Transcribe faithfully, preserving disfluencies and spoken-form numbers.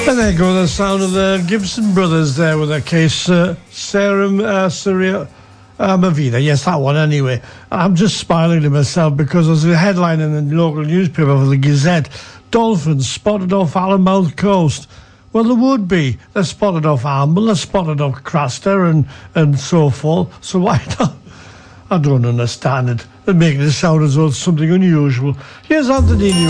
And there go the sound of the Gibson brothers there with their case, uh, Serum uh, Syria uh, Mavida. Yes, that one anyway. I'm just smiling to myself because there's a headline in the local newspaper for the Gazette: dolphins spotted off Allenmouth coast. Well, there would be. They're spotted off Amble, they're spotted off Craster and, and so forth. So why not? I don't understand it. They're making it sound as though it's something unusual. Here's Anthony